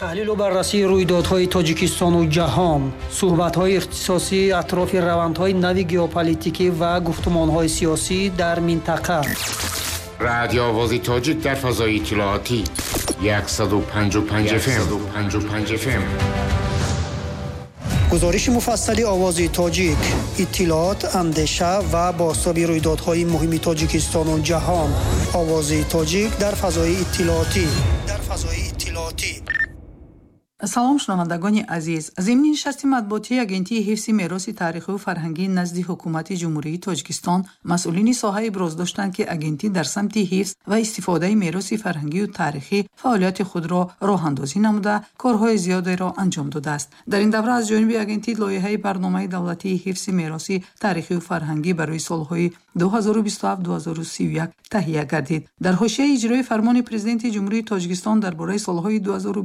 تحلیل و بررسی رویدادهای تاجیکستان و جهان، صحبت‌های اختصاصی اطراف روندهای نو ژئوپلیتیکی و گفتمان‌های سیاسی در منطقه. رادیو آواز تاجیک در فضای اطلاعاتی 155 FM. گزارش مفصل آواز تاجیک، اطلاعات، اندیشه و بازتاب رویدادهای مهم تاجیکستان و جهان. آواز تاجیک در فضای اطلاعاتی. سلام شنوندگان عزیز. ضمن نشست مطبوعاتی اگنتی حفظ میراث تاریخی و فرهنگی نزد حکومت جمهوری تاجیکستان، مسئولین ساحه ابراز داشتند که اگنتی در سمت حفظ و استفاده میراث فرهنگی و تاریخی فعالیت خود را راه اندازی نموده کارهای زیادی را انجام داده است. در این دوره از جانب اگنتی لایحه برنامه دولتی حفظ میراث تاریخی و فرهنگی برای سالهای 2027-2031 تهیه گردید. در حاشیه اجرای فرمان پرزیدنت جمهوری تاجیکستان درباره سالهای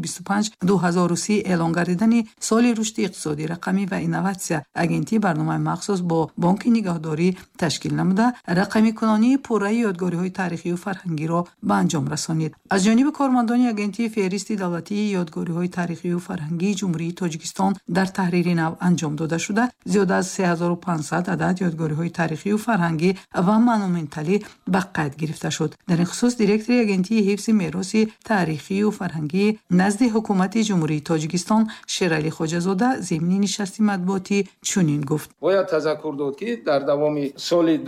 2025-2030 اعلان گردیدن سال رشد اقتصادی، رقمی و اینواسیون، اگنتی برنامه مخصوص با بانک نگهداری تشکیل نموده رقمی کنانی پوره یادگاری‌های تاریخی و فرهنگی را به انجام رسانید. از جانب کارمندان اگنتی فهرست دولتی یادگاری‌های تاریخی و فرهنگی جمهوری تاجیکستان در تحریر نو انجام داده شده. زیاد از 3500 عدد یادگاری‌های تاریخی و فرهنگی و مانومنتالی به قید گرفته شد. در این خصوص دیرکتور اگنتی حفظ میراث تاریخی و فرهنگی نزد حکومت جمهوری تاجیکستان شیرعلی خواجه‌زاده ضمن نشست مطبوعاتی چنین گفت: باید تذکر داد که در دوام سال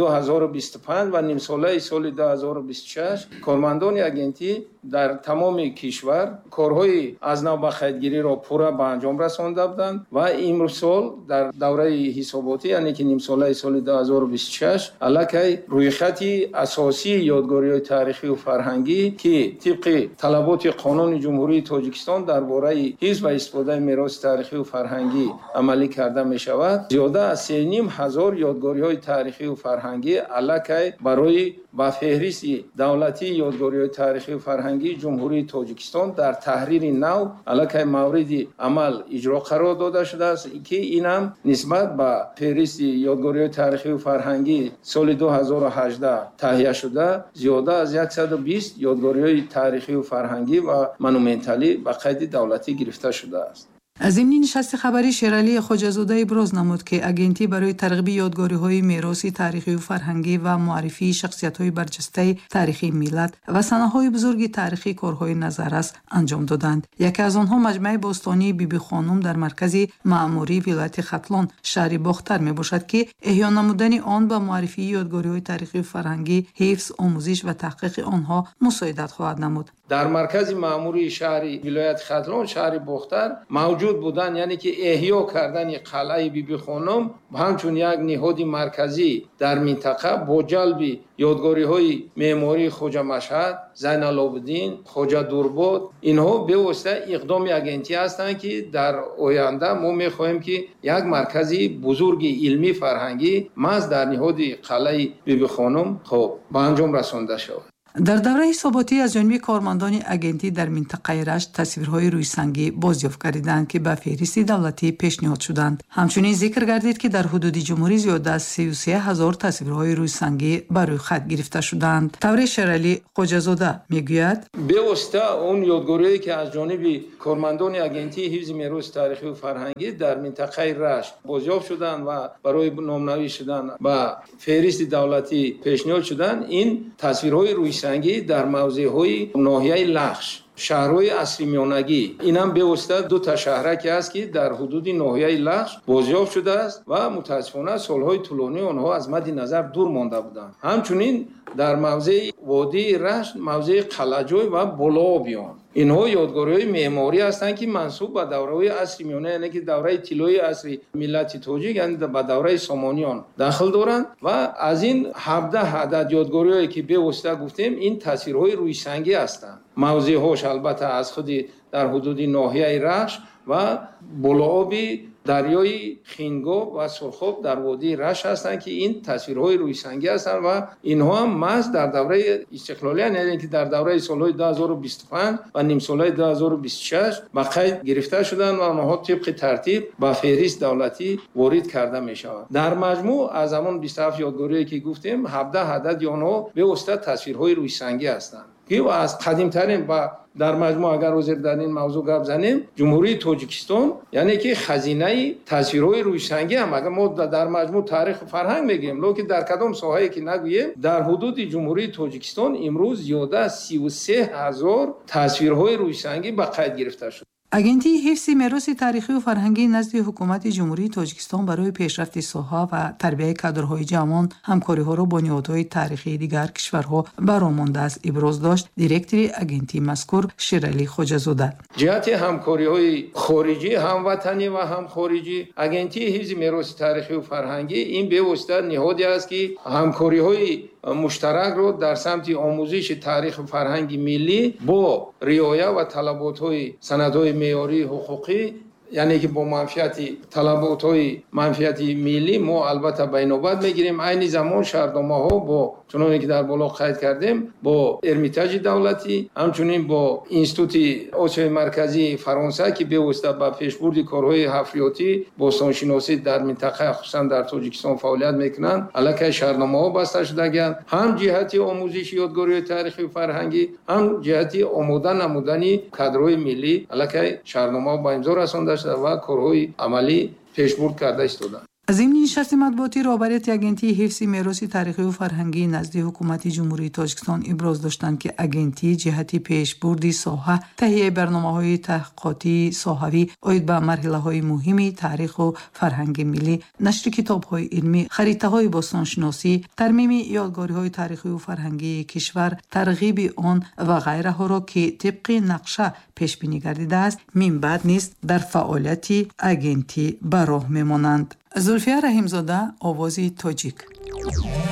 2025 و نیم ساله سال 2026 کارمندان اگنتی در تمام کشور کارهای از نو به قیدگیری را پورا به انجام رسانده بودند و امروز سال در دوره حساباتی یعنی که نیم ساله سال 2026 علاقه روی خط اساسی یادگاری‌های تاریخی و فرهنگی که طبق طلبات قانون جمهوری تاجیکستان درباره حفظ و استفاده میراث تاریخی و فرهنگی عملی کرده می شود، زیاده از 3500 یادگاری‌های تاریخی و فرهنگی علاقه برای با فهرست دولتی یادگاری‌های تاریخی و فرهنگی جمهوری تاجیکستان در تحریر نو علاقه مورد عمل اجرا قرار داده شده است که اینم نسبت به فهرست یادگاری‌های تاریخی و فرهنگی سال 2018 تهیه شده زیاده از 120 یادگاری‌های تاریخی و فرهنگی و مانومنتالی به قید دولتی گرفته شده است. از این نشست خبری شیرعلی خواجه‌زاده ابراز نمود که اگنتی برای ترغیب یادگاری‌های میراث تاریخی و فرهنگی و معرفی شخصیت‌های برجسته تاریخی ملت و صنایع بزرگ تاریخی کارهای نظررس انجام دادند. یکی از آنها مجمع باستانی بیبی خانم در مرکز معموری ولایت ختلان شهر باختر میباشد که احیا نمودن آن به معرفی یادگاری‌های تاریخی و فرهنگی، حفظ، آموزش و تحقیق آنها مساعدت خواهد نمود. در مرکز معموری شهر ولایت ختلان شهر باختر موجود بودن یعنی که احیا کردن قلعه بیبی خانم همچون یک نهاد مرکزی در منطقه با جلب یادگاری‌های معماری خواجه مشهد، زین العابدین، خواجه دورباد، اینها به واسطه اقدام اگنتی هستند که در آینده ما می‌خواهیم که یک مرکزی بزرگ علمی فرهنگی محض در نهاد قلعه بیبی خانم به انجام رسانده شود. در دوره حساباتی از جانب کارمندان اگنتی در منطقه رشت تصویرهای روی سنگی بازیافت کردند که به فهرست دولتی پیشنهاد شدند. همچنین ذکر گردید که در حدود جمهوری زیاده از 33,000 تصویرهای روی سنگی بر روی خط گرفته شدند. طور شیرعلی خواجه‌زاده میگوید: به واسطه اون یادگاری‌ای که از جانب کارمندان اگنتی حفظ میراث تاریخی و فرهنگی در منطقه رشت بازیافت شدند و برای نامنویس شدن به فهرست دولتی پیشنهاد شدند، این تصویرهای روی سنگی در موضع‌های ناحیه لخش، شهرهای اصلی میانگی، اینم به واسطه دو تا شهرک است که در حدود ناحیه لخش بازیافت شده است و متاسفانه سالهای طولانی آنها از مد نظر دور مانده بودند. همچنین در موضع وادی رشت، موضع قلعه‌جوی و بلابیان، اینها یادگاری‌های معماری هستند که منسوب به دوره عصر میانه یعنی که دوره طلایی عصر ملت تاجیک یعنی به دوره سامانیان داخل دارند و از این 17 عدد یادگاری‌هایی که به واسطه گفتیم این تصویرهای روی سنگی هستند. موضع‌هاش البته از خود در حدود ناحیه رشت و بلابی دریای خینگو و سرخاب در وادی رشت هستند که این تصویرهای روی سنگی هستند و اینها هم محض در دوره استقلالی یعنی که در دوره سالهای 2025 و نیم ساله 2026 به قید گرفته شدند و آنها طبق ترتیب به فهرست دولتی وارد کرده می شوند. در مجموع از همان 27 یادگاری که گفتیم 17 عدد آنها به واسطه تصویرهای روی سنگی هستند که از قدیمترین و در مجموع اگر حاضر در این موضوع گپ زنیم، جمهوری تاجیکستان یعنی که خزینه تصویرهای رویسنگی هم اگر ما در مجموع تاریخ و فرهنگ میگیم، لکن در کدام ساحه‌ای که نگوییم، در حدود جمهوری تاجیکستان امروز زیاده از 33,000 تصویرهای رویسنگی به قید گرفته شد. агентии ҳифзи мероси таърихиву фарҳангӣ назди ҳукумати ҷумҳурии тоҷикистон барои пешрафти соҳа ва тарбияи кадрҳои ҷавон ҳамкориҳоро бо ниҳодҳои таърихии дигар кишварҳо баромондааст, иброз дошт директори агентии мазкур Шералӣ Хоҷазода. ҷиҳати ҳамкориҳои хориҷӣ, ҳамватанӣ ва ҳамхориҷӣ, агентии ҳифзи мероси таърихиву фарҳангӣ ин бевосита ниҳоде аст ки ҳамкориҳои муштаракро дар самти омӯзиши таъриху фарҳанги миллӣ бо риоя ва талаботҳои санадҳои меъёрии ҳуқуқӣ, яъне ки бо манфиати талаботҳои манфиати миллӣ мо албатта ба инобат мегирем. айни замон шаҳрномаҳо бо чуноне ки дар боло қайд кардем, бо эрмитаҷи давлатӣ, ҳамчунин бо институти осиёи марказии фаронса ки бевосита ба пешбурди корҳои ҳафриётӣ, бостоншиносӣ дар минтақа хусусан дар Тоҷикистон фаъолият мекунанд, аллакай шаҳрномаҳо баста шудагиянд, ҳам ҷиҳати омӯзиши ёдгориҳои таърихи фарҳангӣ, ҳам ҷиҳати омода намудани кадрҳои миллӣ, аллакай шаҳрномаҳо ба имзо расонда шуда ва корҳои амалӣ пешбурд карда истоданд. зимни нишасти матбуотӣ роҳбарияти агентии ҳифзи мероси таърихиву фарҳангӣ назди ҳукумати ҷумҳурии Тоҷикистон иброз доштанд ки агентӣ ҷиҳати пешбурди соҳа таҳияи барномаҳои таҳқиқотии соҳавӣ оид ба марҳилаҳои муҳими таъриху фарҳанги миллӣ, нашри китобҳои илмӣ, харитаҳои бостоншиносӣ, тармими ёдгориҳои таърихиву фарҳангии кишвар, тарғиби он ва ғайраҳоро ки тибқи нақша пешбинӣ гардидааст, мин баъд низ дар фаъолияти агентӣ ба роҳ мемонанд. зульфия раҳимзода, овози тоҷик.